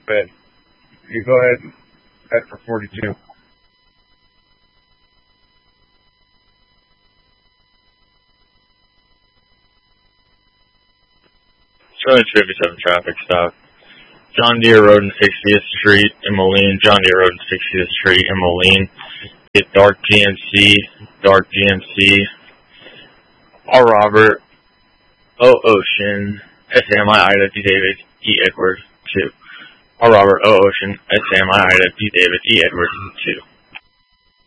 bed. You go ahead and head for 42. Showing 57 traffic stop. John Deere Road and 60th Street in Moline. John Deere Road and 60th Street in Moline. Get Dark GMC. R. Robert. O. Ocean. SAMI Ida D. David E. Edward 2. R. Robert O. Ocean. SAMI Ida D. David E. Edward 2.